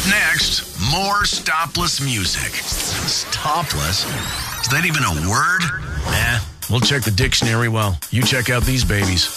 next, more stopless music. Stopless? Is that even a word? We'll check the dictionary while you check out these babies.